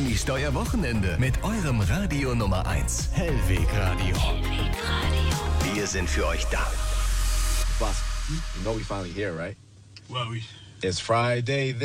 Sandys Steuerwochenende mit eurem Radio Nummer 1, Hellweg Radio. Wir sind für euch da. Boss, you know we finally here, right? Well, It's Friday.